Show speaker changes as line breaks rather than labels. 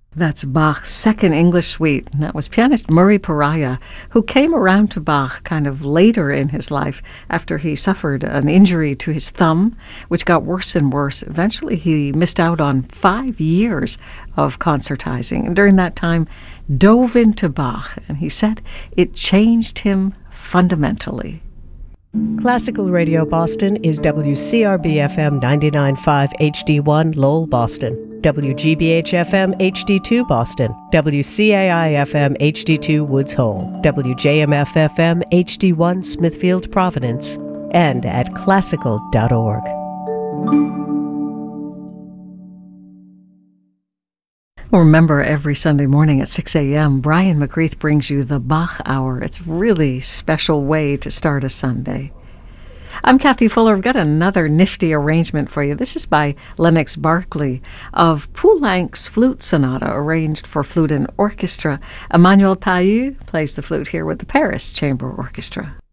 That's Bach's Second English Suite, and that was pianist Murray Pariah, who came around to Bach kind of later in his life after he suffered an injury to his thumb, which got worse and worse. Eventually, he missed out on 5 years of concertizing, and during that time, dove into Bach, and he said it changed him fundamentally.
Classical Radio Boston is WCRB-FM 99.5 HD1 Lowell, Boston, WGBH-FM HD2 Boston, WCAI-FM HD2 Woods Hole, WJMF-FM HD1 Smithfield, Providence, and at classical.org.
Remember, every Sunday morning at 6 a.m., Brian McCreath brings you the Bach Hour. It's a really special way to start a Sunday. I'm Kathy Fuller. I've got another nifty arrangement for you. This is by Lennox Barkley of Poulenc's Flute Sonata, arranged for flute and orchestra. Emmanuel Payou plays the flute here with the Paris Chamber Orchestra.